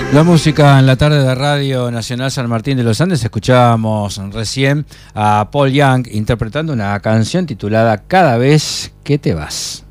La música en la tarde de Radio Nacional San Martín de los Andes. Escuchábamos recién a Paul Young interpretando una canción titulada Cada vez que te vas.